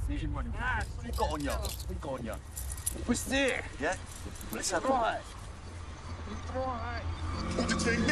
Asian money. What you got on you? What you got on you? Pussy! Yeah? Let's have Right. it. Right.